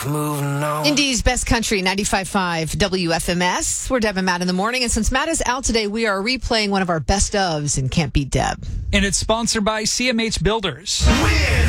moving on. Indy's Best Country, 95.5 WFMS. We're Deb and Matt in the morning. And since Matt is out today, we are replaying one of our best ofs in Can't Beat Deb. And it's sponsored by CMH Builders. Win!